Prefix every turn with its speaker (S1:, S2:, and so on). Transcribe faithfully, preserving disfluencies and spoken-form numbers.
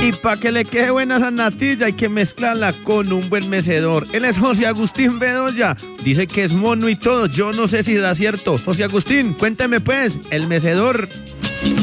S1: Y para que le quede buena esa natilla hay que mezclarla con un buen mecedor. Él es José Agustín Bedoya. Dice que es mono y todo. Yo no sé si será cierto. José Agustín, cuénteme pues, el mecedor.